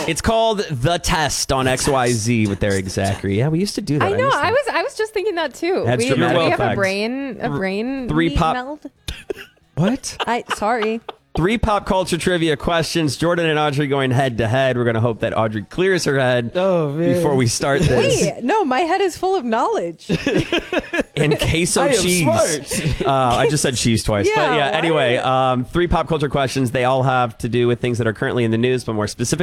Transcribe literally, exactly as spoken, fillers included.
It's called The Test on X Y Z with Eric Zachary. Yeah, we used to do that. I know. miss I that. was I was just thinking that too. That's we dramatic we have facts. a brain a brain Three we pop- meld. What? I sorry. Three pop culture trivia questions. Jordan and Audrey going head to head. We're going to hope that Audrey clears her head Oh, man. before we start this. Wait, no, my head is full of knowledge. And queso I am cheese. smart. Uh, I just said cheese twice. Yeah, but yeah, what? anyway, um, three pop culture questions. They all have to do with things that are currently in the news, but more specific.